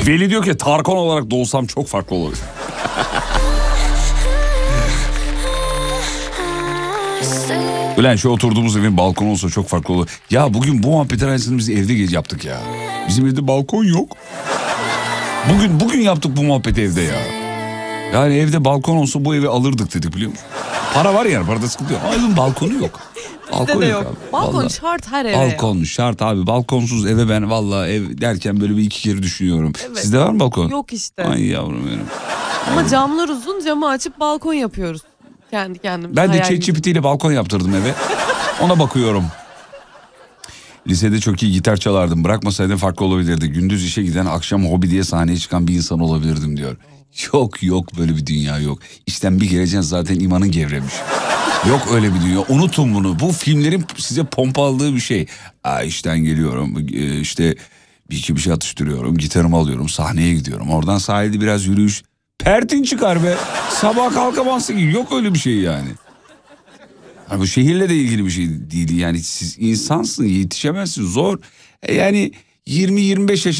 Veli diyor ki Tarkan olarak doğsam çok farklı olur. Ulan şu oturduğumuz evin balkonu olsa çok farklı olur. Ya bugün bu muhabbetin aynısını biz evde yaptık ya. Bizim evde balkon yok. Bugün yaptık bu muhabbeti evde ya. Yani evde balkon olsa bu evi alırdık dedik, biliyor musun? Para var yani, parada sıkıntı yok. Ama evin balkonu yok. Balkon yok. Abi. Balkon vallahi. Şart her eve. Balkon şart abi. Balkonsuz eve ben vallahi ev derken böyle bir iki kere düşünüyorum. Evet. Sizde var mı balkon? Yok işte. Ay yavrum benim. Ama camlar uzun, camı açıp balkon yapıyoruz. Kendi kendimize. Ben de ChatGPT ile balkon yaptırdım eve. Ona bakıyorum. Lisede çok iyi gitar çalardım. Bırakmasaydım farklı olabilirdi. Gündüz işe giden, akşam hobi diye sahneye çıkan bir insan olabilirdim diyor. Yok böyle bir dünya yok. İşten bir geleceksin zaten imanın gevremiş. Yok öyle bir dünya. Unutun bunu. Bu filmlerin size pompaladığı bir şey. İşten geliyorum. İşte bir şey atıştırıyorum. Gitarımı alıyorum. Sahneye gidiyorum. Oradan sahilde biraz yürüyüş. Pertin çıkar be. Sabah kalkamazsın ki. Yok öyle bir şey yani. Bu şehirle de ilgili bir şey değil. Yani siz insansın, yetişemezsin. Zor. Yani 20-25 yaş